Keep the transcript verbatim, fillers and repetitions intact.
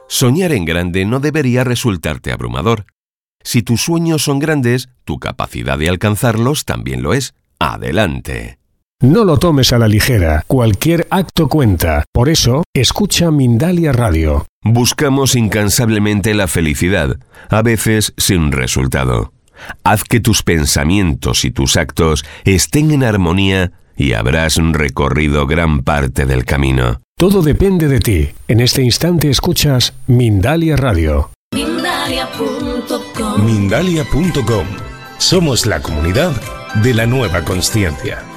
Soñar en grande no debería resultarte abrumador. Si tus sueños son grandes, tu capacidad de alcanzarlos también lo es. ¡Adelante! No lo tomes a la ligera. Cualquier acto cuenta. Por eso, escucha Mindalia Radio. Buscamos incansablemente la felicidad, a veces sin resultado. Haz que tus pensamientos y tus actos estén en armonía y habrás recorrido gran parte del camino. Todo depende de ti. En este instante escuchas Mindalia Radio. Mindalia punto com. Mindalia punto com. Somos la comunidad de la nueva consciencia.